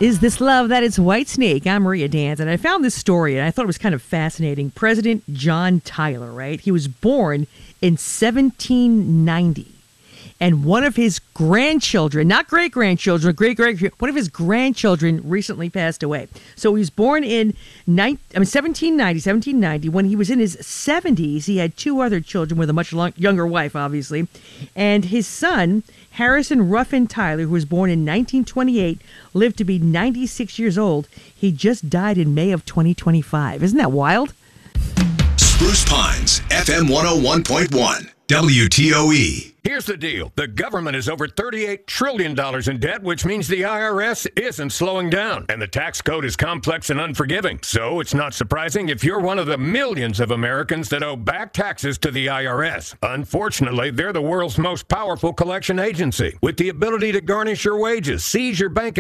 Is This Love That It's Whitesnake? I'm Maria Dans, and I found this story, and I thought it was kind of fascinating. President John Tyler, right? He was born in 1790, and one of his grandchildren, not great-grandchildren, one of his grandchildren recently passed away. So he was born in 1790. When he was in his 70s, he had two other children with a much younger wife, obviously, and his son, Harrison Ruffin Tyler, who was born in 1928, lived to be 96 years old. He just died in May of 2025. Isn't that wild? Spruce Pines, FM 101.1, WTOE. Here's the deal. The government is over $38 trillion in debt, which means the IRS isn't slowing down. And the tax code is complex and unforgiving. So it's not surprising if you're one of the millions of Americans that owe back taxes to the IRS. Unfortunately, they're the world's most powerful collection agency, with the ability to garnish your wages, seize your bank